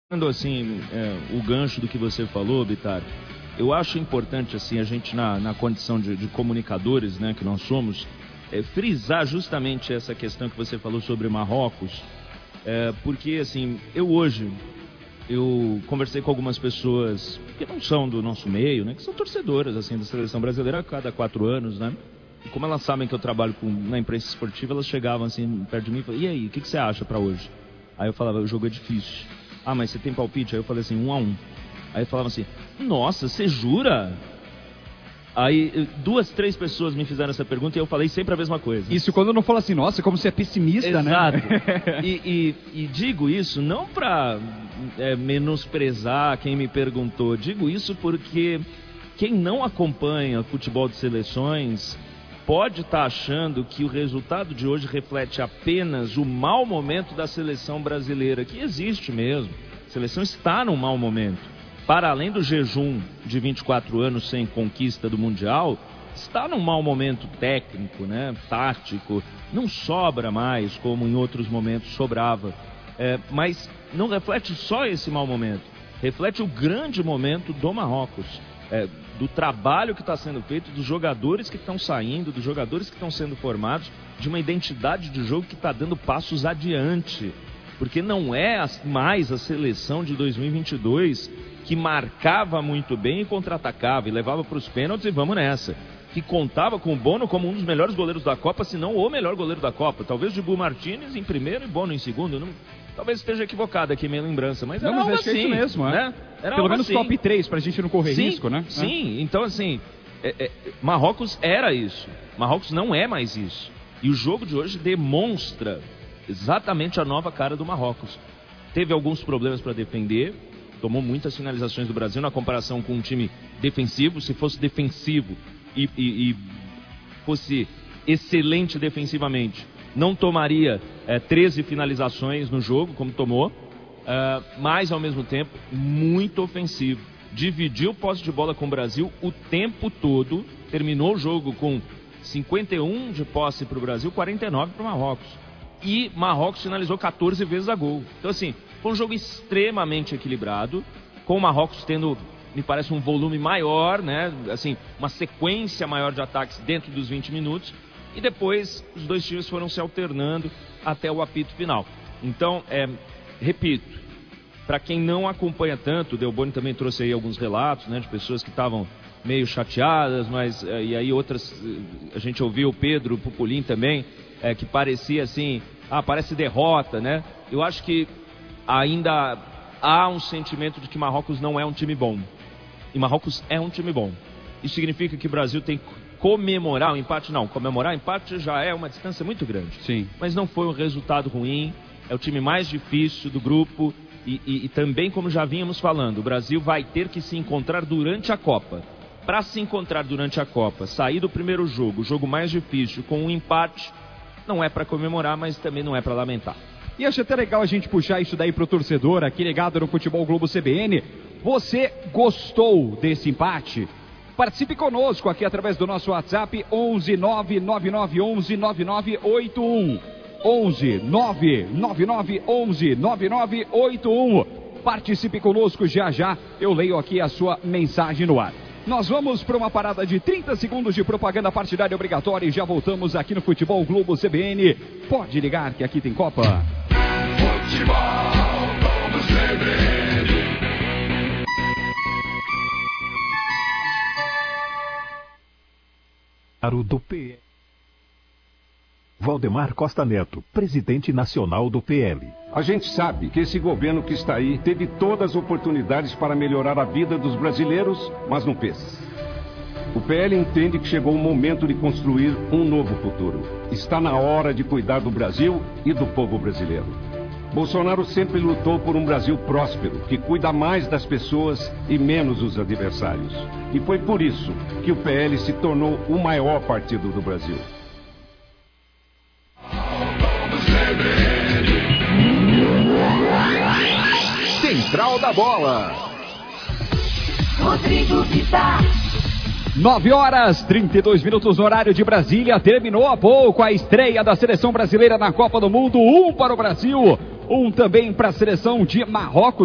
Assim, o gancho do que você falou, Bittar, eu acho importante assim a gente na condição de comunicadores, né, que nós somos, frisar justamente essa questão que você falou sobre Marrocos, porque assim, eu conversei com algumas pessoas que não são do nosso meio, né, que são torcedoras assim da seleção brasileira a cada 4 anos, né, e como elas sabem que eu trabalho na imprensa esportiva, elas chegavam assim perto de mim e falavam: e aí, o que você acha para hoje? Aí eu falava: o jogo é difícil. Ah, mas você tem palpite? Aí eu falei assim, 1-1. Aí falavam assim, nossa, você jura? Aí 2, 3 pessoas me fizeram essa pergunta e eu falei sempre a mesma coisa. Isso quando eu não falo assim, nossa, como você é pessimista, exato, né? e digo isso não para menosprezar quem me perguntou. Digo isso porque quem não acompanha futebol de seleções pode estar achando que o resultado de hoje reflete apenas o mau momento da seleção brasileira, que existe mesmo. A seleção está num mau momento. Para além do jejum de 24 anos sem conquista do Mundial, está num mau momento técnico, né, tático. Não sobra mais como em outros momentos sobrava. Mas não reflete só esse mau momento. Reflete o grande momento do Marrocos. Do trabalho que está sendo feito, dos jogadores que estão saindo, dos jogadores que estão sendo formados, de uma identidade de jogo que está dando passos adiante. Porque não é mais a seleção de 2022 que marcava muito bem e contra-atacava e levava para os pênaltis e vamos nessa. Que contava com o Bono como um dos melhores goleiros da Copa, se não o melhor goleiro da Copa. Talvez Dibu Martínez em primeiro e Bono em segundo. Talvez esteja equivocado aqui minha lembrança, mas era algo assim, é isso mesmo, né? Era pelo menos assim. Top 3 pra gente não correr risco, né? Sim, então assim, Marrocos era isso. Marrocos não é mais isso. E o jogo de hoje demonstra exatamente a nova cara do Marrocos. Teve alguns problemas para defender, tomou muitas finalizações do Brasil na comparação com um time defensivo. Se fosse defensivo e fosse excelente defensivamente, não tomaria 13 finalizações no jogo, como tomou, mas ao mesmo tempo muito ofensivo. Dividiu posse de bola com o Brasil o tempo todo, terminou o jogo com 51 de posse para o Brasil, 49 para o Marrocos. E Marrocos finalizou 14 vezes a gol. Então assim, foi um jogo extremamente equilibrado, com o Marrocos tendo, me parece, um volume maior, né? Assim, uma sequência maior de ataques dentro dos 20 minutos. E depois os dois times foram se alternando até o apito final. Então, repito, para quem não acompanha tanto, o Delboni também trouxe aí alguns relatos, né, de pessoas que estavam meio chateadas, mas e aí outras, a gente ouviu o Pedro Pupolin também, que parecia assim, parece derrota, né? Eu acho que ainda há um sentimento de que Marrocos não é um time bom. E Marrocos é um time bom. Isso significa que o Brasil tem que comemorar o empate? Não, comemorar o empate já é uma distância muito grande. Sim. Mas não foi um resultado ruim, é o time mais difícil do grupo e também, como já vínhamos falando, o Brasil vai ter que se encontrar durante a Copa. Para se encontrar durante a Copa, sair do primeiro jogo, o jogo mais difícil, com um empate, não é para comemorar, mas também não é para lamentar. E acho até legal a gente puxar isso daí pro torcedor aqui ligado no Futebol Globo CBN. Você gostou desse empate? Participe conosco aqui através do nosso WhatsApp 11 999 11 9981. 11 999 11 9981. Participe conosco já eu leio aqui a sua mensagem no ar. Nós vamos para uma parada de 30 segundos de propaganda partidária obrigatória e já voltamos aqui no Futebol Globo CBN. Pode ligar que aqui tem Copa. Futebol Globo CBN. Do PL. Valdemar Costa Neto, presidente nacional do PL. A gente sabe que esse governo que está aí teve todas as oportunidades para melhorar a vida dos brasileiros, mas não fez. O PL entende que chegou o momento de construir um novo futuro. Está na hora de cuidar do Brasil e do povo brasileiro. Bolsonaro sempre lutou por um Brasil próspero, que cuida mais das pessoas e menos dos adversários. E foi por isso que o PL se tornou o maior partido do Brasil. Central da Bola. Rodrigo Bittar. 9h32 no horário de Brasília. Terminou há pouco a estreia da seleção brasileira na Copa do Mundo. 1 para o Brasil, 1 também para a seleção de Marrocos.